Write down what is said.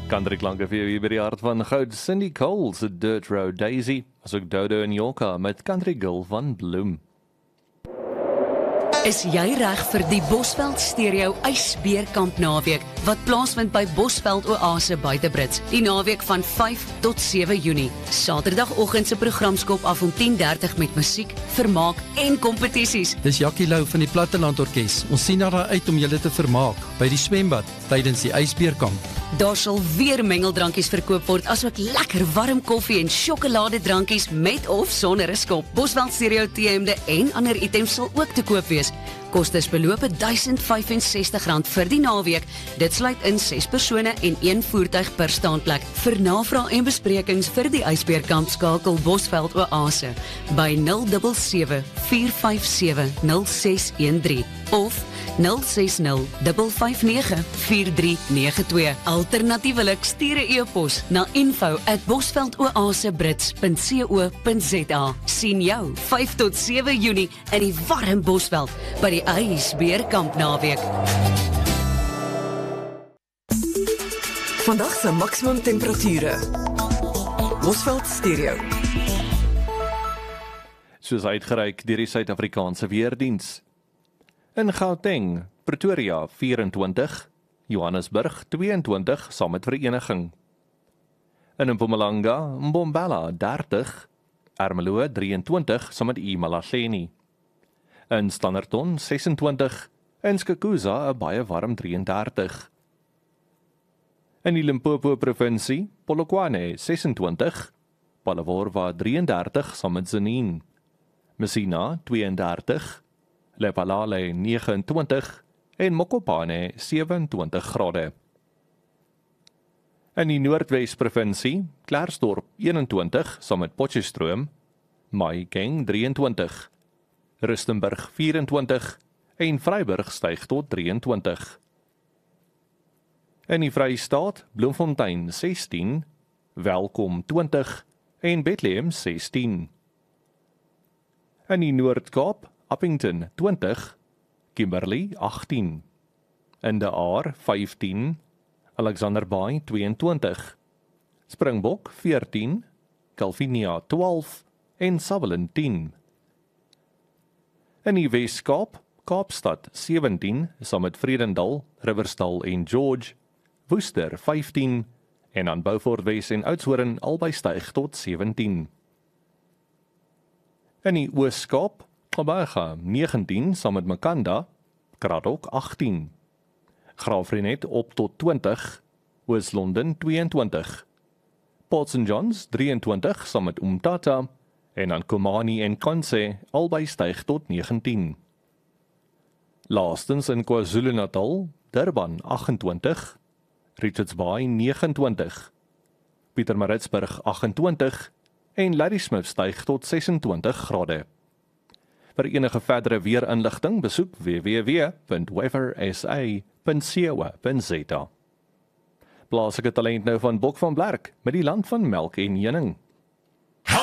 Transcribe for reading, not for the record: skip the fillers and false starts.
Country klanke vir jou hier by die hart van goud. Cindy Cole se Dirt Road Daisy, asook Dodo en Yorka met Country Girl van Bloem. Is jy reg vir die Bosveld Stereo ysbeerkamp naweek wat plaasvind by Bosveld Oase Buitebrits die naweek van 5 tot 7 Junie. Saterdagoggend se program skop af om 10:30 met musiek, vermaak en kompetisies. Dis Jackie Lou van die Platteland Orkees. Ons sien daar uit om julle te vermaak by die swembad tydens die ysbeerkamp. Daar sal weer mengeldrankies verkoop word, asook lekker warm koffie en sjokoladedrankies met of sonder 'n skop. Bosveld Stereo T-hemde en ander items sal ook te koop wees. Kostes beloop R1065 vir die naweek. Dit sluit in 6 persone en 1 voertuig per staanplek. Vir navraag en besprekings vir die ysbeerkamp skakel Bosveld Oase by 077 457 0613 of 060 559 4392. Alternatiefelik stuur 'n e-pos na info@bosveldoasebrits.co.za. Sien jou 5 tot 7 Junie in die warm Bosveld by die ysbeerkamp naweek. Vandag se maksimum temperature. Bosveld Stereo. Soos uitgereik deur die Suid-Afrikaanse Weerdiens. In Gauteng, Pretoria 24, Johannesburg 22 saam met vereniging. In Mpumalanga, Mbombela 30, Ermelo 23 saam met eMalahleni. In Standerton 26, en Skukuza 'n baie warm 33. In die Limpopo provinsie, Polokwane 26, Palaworwa 33 saam met Zenine. Messina 32, Lephalale 29 en Mokopane 27 grade. In die Noordwes-provinsie, Klerksdorp 21 saam met Potchefstroom, Mahikeng 23, Rustenburg 24 en Vryburg styg tot 23. In die Vrystaat, Bloemfontein 16, Welkom 20 en Bethlehem 16. In die Noord-Kaap, Appington 20, Kimberley 18, in De Aar 15, Alexander Bay 22, Springbok 14, Calvinia 12 en Sutherland 10. In die Wes-Kaap, Kaapstad 17, saam met Vredendal, Riversdal en George, Worcester 15 en aan Beaufort Wes en Oudtshoorn albei styg tot 17. In die Oos-Kaap, Gqeberha 19 saam met Makanda, Kraddock 18, Graafrenet op tot 20, Oos-London 22, Port St Johns 23 saam met Umtata en aan Komani en Konse albei styg tot 19. Laastens in KwaZulu-Natal, Durban 28, Richards Bay 29, Pietermaritzburg 28 en Ladysmith styg tot 26 grade. Vir enige verdere weerinligting besoek www.weathersa.co.za. Plaaslike talent nou van Bok van Blerk met die land van melk en heuning.